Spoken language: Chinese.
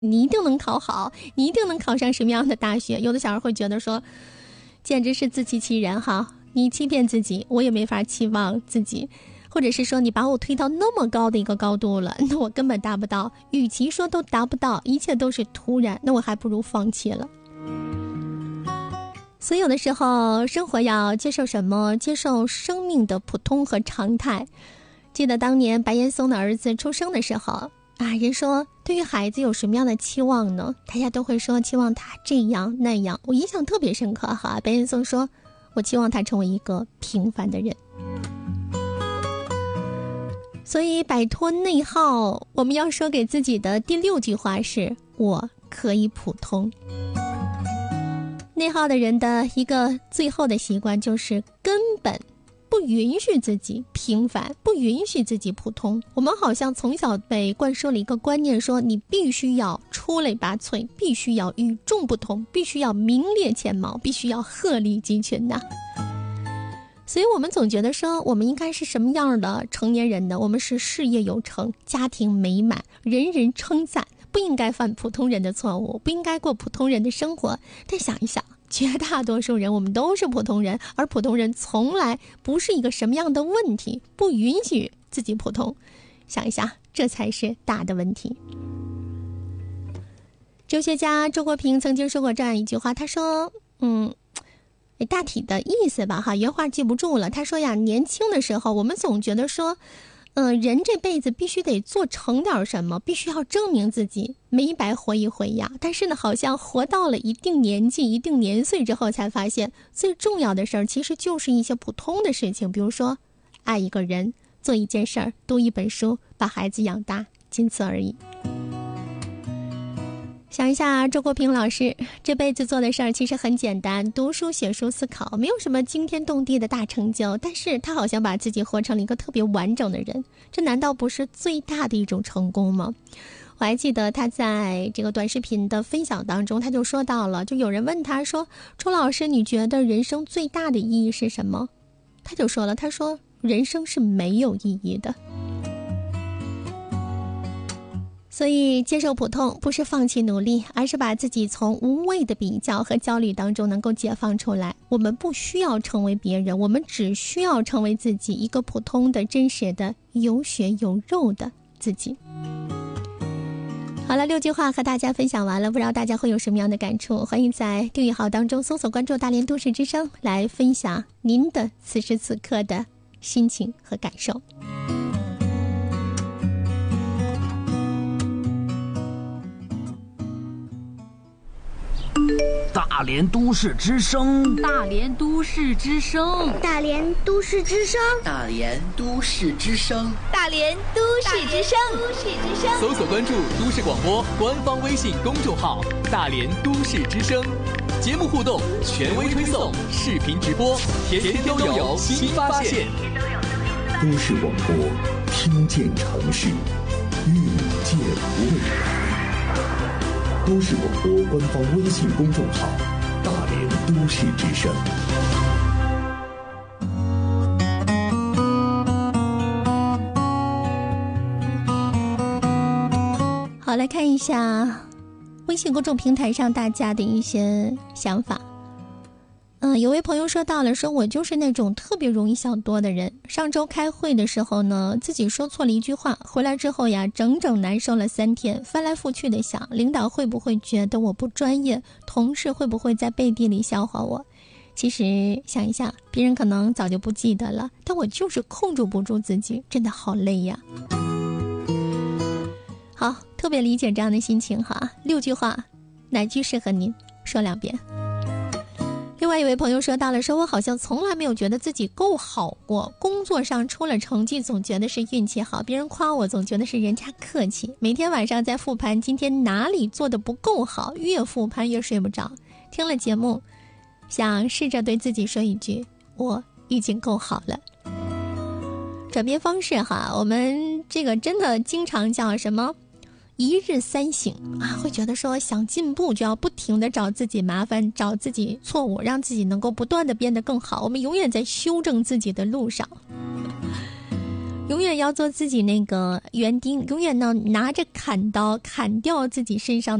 你一定能考好，你一定能考上什么样的大学。有的小孩会觉得说，简直是自欺欺人哈，你欺骗自己，我也没法期望自己。或者是说你把我推到那么高的一个高度了，那我根本达不到，与其说都达不到，一切都是突然，那我还不如放弃了。所以有的时候生活要接受什么？接受生命的普通和常态。记得当年白岩松的儿子出生的时候啊，人说对于孩子有什么样的期望呢？大家都会说期望他这样那样。我印象特别深刻哈，白岩松说，我期望他成为一个平凡的人。所以摆脱内耗，我们要说给自己的第6句话是，我可以普通。内耗的人的一个最后的习惯就是根本不允许自己平凡，不允许自己普通。我们好像从小被灌输了一个观念，说你必须要出类拔萃，必须要与众不同，必须要名列前茅，必须要鹤立鸡群呐。所以我们总觉得说，我们应该是什么样的成年人呢？我们是事业有成，家庭美满，人人称赞，不应该犯普通人的错误，不应该过普通人的生活。但想一想，绝大多数人我们都是普通人，而普通人从来不是一个什么样的问题，不允许自己普通。想一想，这才是大的问题。哲学家周国平曾经说过这样一句话，他说大体的意思吧哈，原话记不住了。他说呀，年轻的时候我们总觉得说人这辈子必须得做成点什么，必须要证明自己，没白活一回呀。但是呢，好像活到了一定年纪、一定年岁之后，才发现最重要的事儿其实就是一些普通的事情，比如说爱一个人，做一件事儿，读一本书，把孩子养大，仅此而已。想一下，周国平老师这辈子做的事儿其实很简单，读书、写书、思考，没有什么惊天动地的大成就，但是他好像把自己活成了一个特别完整的人，这难道不是最大的一种成功吗？我还记得他在这个短视频的分享当中，他就说到了，就有人问他说，周老师，你觉得人生最大的意义是什么？他就说了，他说人生是没有意义的。所以接受普通不是放弃努力，而是把自己从无谓的比较和焦虑当中能够解放出来。我们不需要成为别人，我们只需要成为自己，一个普通的、真实的、有血有肉的自己。好了，6句话和大家分享完了，不知道大家会有什么样的感触？欢迎在订阅号当中搜索关注大连都市之声，来分享您的此时此刻的心情和感受。 大连都市之声， 大连都市之声， 大连都市之声， 大连都市之声， 大连都市之声， 搜索关注都市广播官方微信公众号大连都市之声，节目互动，权威推送，视频直播，天天都有新发现。 都市广播，听见城市，遇见未来。都市广播官方微信公众号大连都市之声。 好，来看一下微信公众平台上大家的一些想法。有位朋友说到了，说我就是那种特别容易想多的人。上周开会的时候呢，自己说错了一句话，回来之后呀，整整难受了3天，翻来覆去的想，领导会不会觉得我不专业，同事会不会在背地里笑话我。其实想一想，别人可能早就不记得了，但我就是控制不住自己，真的好累呀。好，特别理解这样的心情哈。6句话，哪句适合您？说2遍。另外一位朋友说到了，说我好像从来没有觉得自己够好过，工作上出了成绩总觉得是运气好，别人夸我总觉得是人家客气，每天晚上在复盘今天哪里做的不够好，越复盘越睡不着。听了节目，想试着对自己说一句，我已经够好了。转变方式哈，我们这个真的经常叫什么一日3省啊，会觉得说想进步就要不停的找自己麻烦，找自己错误，让自己能够不断的变得更好。我们永远在修正自己的路上。 永远要做自己那个园丁，永远呢拿着砍刀砍掉自己身上